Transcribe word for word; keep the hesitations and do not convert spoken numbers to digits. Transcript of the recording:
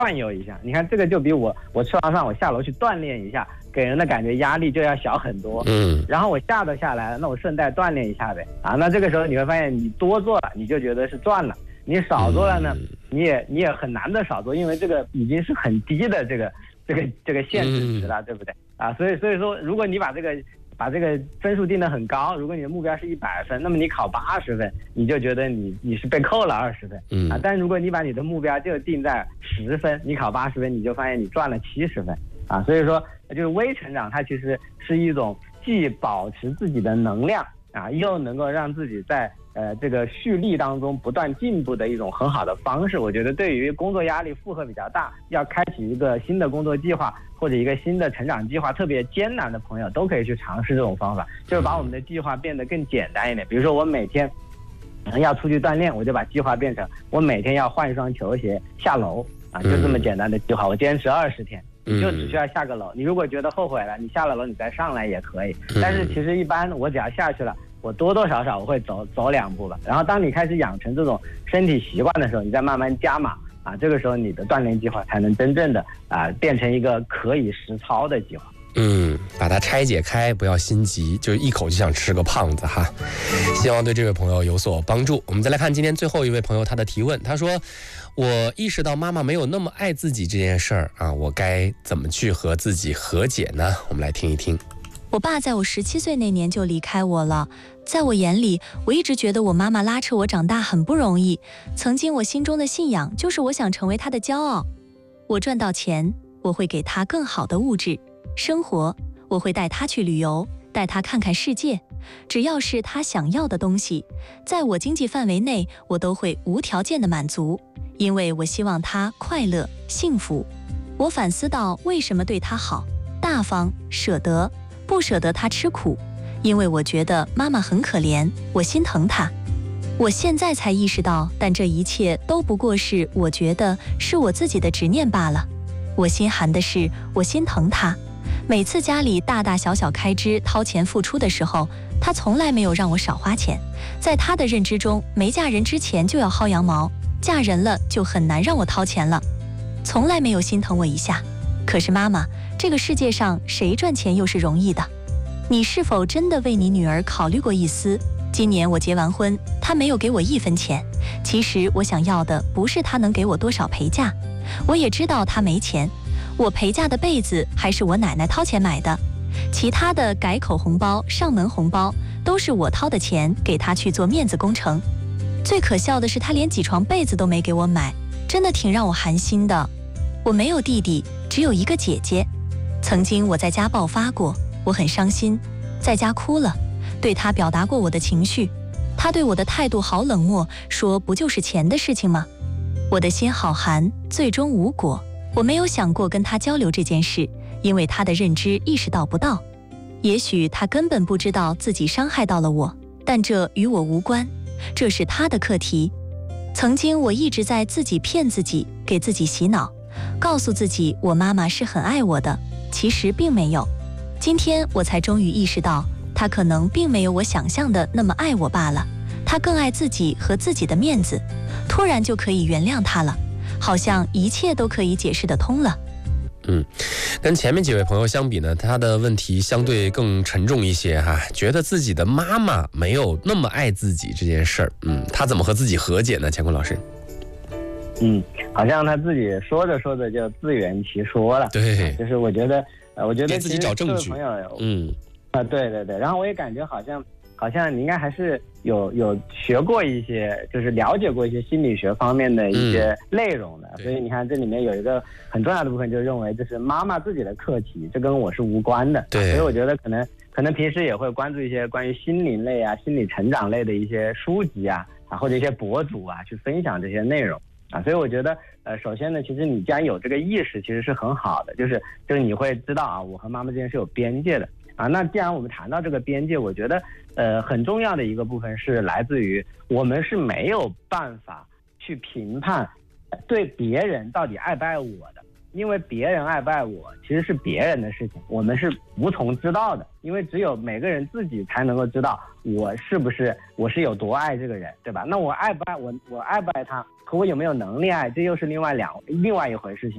转悠一下。你看这个就比我我吃完饭我下楼去锻炼一下，给人的感觉压力就要小很多。 嗯， 然后我下都下来了，那我顺带锻炼一下呗啊。那这个时候你会发现，你多做了，你就觉得是赚了；你少做了呢， 嗯、 你也你也很难的少做，因为这个已经是很低的这个这个这个限制值了，嗯、对不对啊？所以所以说，如果你把这个把这个分数定得很高，如果你的目标是一百分，那么你考八十分，你就觉得你你是被扣了二十分， 嗯啊。但如果你把你的目标就定在十分，你考八十分，你就发现你赚了七十分，啊。所以说，就是微成长，它其实是一种既保持自己的能量啊，又能够让自己在呃这个蓄力当中不断进步的一种很好的方式。我觉得对于工作压力负荷比较大，要开启一个新的工作计划或者一个新的成长计划特别艰难的朋友，都可以去尝试这种方法，就是把我们的计划变得更简单一点。比如说我每天要出去锻炼，我就把计划变成我每天要换一双球鞋下楼啊，就这么简单的计划，我坚持二十天。你就只需要下个楼，你如果觉得后悔了，你下了楼你再上来也可以。但是其实一般我只要下去了，我多多少少我会走走两步吧。然后当你开始养成这种身体习惯的时候，你再慢慢加码啊，这个时候你的锻炼计划才能真正的啊变成一个可以实操的计划。 嗯，把它拆解开，不要心急，就一口就想吃个胖子哈。希望对这位朋友有所帮助。我们再来看今天最后一位朋友他的提问，他说：我意识到妈妈没有那么爱自己这件事儿啊，我该怎么去和自己和解呢？我们来听一听。 我爸在我十七岁那年就离开我了，在我眼里，我一直觉得我妈妈拉扯我长大很不容易。曾经我心中的信仰就是我想成为她的骄傲。我赚到钱，我会给她更好的物质生活，我会带她去旅游，带她看看世界。只要是她想要的东西，在我经济范围内，我都会无条件的满足，因为我希望她快乐幸福。我反思到为什么对她好，大方舍得，不舍得她吃苦，因为我觉得妈妈很可怜，我心疼她。我现在才意识到，但这一切都不过是我觉得是我自己的执念罢了。我心寒的是，我心疼她。每次家里大大小小开支掏钱付出的时候，她从来没有让我少花钱。在她的认知中，没嫁人之前就要薅羊毛，嫁人了就很难让我掏钱了，从来没有心疼我一下。可是妈妈，这个世界上谁赚钱又是容易的？你是否真的为你女儿考虑过一丝？今年我结完婚，她没有给我一分钱。其实我想要的不是她能给我多少陪嫁，我也知道她没钱。我陪嫁的被子还是我奶奶掏钱买的，其他的改口红包、上门红包都是我掏的钱给她去做面子工程。最可笑的是，她连几床被子都没给我买，真的挺让我寒心的。我没有弟弟，只有一个姐姐。曾经我在家爆发过，我很伤心，在家哭了，对她表达过我的情绪。她对我的态度好冷漠，说不就是钱的事情吗？我的心好寒，最终无果。我没有想过跟她交流这件事，因为她的认知意识到不到。也许她根本不知道自己伤害到了我，但这与我无关，这是她的课题。曾经我一直在自己骗自己，给自己洗脑，告诉自己我妈妈是很爱我的，其实并没有。今天我才终于意识到，她可能并没有我想象的那么爱我罢了，她更爱自己和自己的面子，突然就可以原谅她了，好像一切都可以解释得通了。 嗯，跟前面几位朋友相比呢，他的问题相对更沉重一些哈，觉得自己的妈妈没有那么爱自己这件事儿，嗯，他怎么和自己和解呢？乾坤老师？ 嗯，好像他自己说着说着就自圆其说了。 对， 就是我觉得，呃，我觉得给自己找证据。 朋友， 嗯， 啊、呃，对对对，然后我也感觉好像。好像你应该还是有有学过一些，就是了解过一些心理学方面的一些内容的，嗯、所以你看这里面有一个很重要的部分，就认为这是妈妈自己的课题，这跟我是无关的。 对， 所以我觉得可能可能平时也会关注一些关于心灵类啊、心理成长类的一些书籍啊，啊或者一些博主啊，去分享这些内容啊。所以我觉得，呃，首先呢，其实你既然有这个意识，其实是很好的，就是就是你会知道啊，我和妈妈之间是有边界的。啊，那既然我们谈到这个边界，我觉得，呃，很重要的一个部分是来自于我们是没有办法去评判对别人到底爱不爱我的，因为别人爱不爱我其实是别人的事情，我们是无从知道的，因为只有每个人自己才能够知道我是不是我是有多爱这个人，对吧？那我爱不爱我我爱不爱他，和我有没有能力爱，这又是另外两另外一回事情。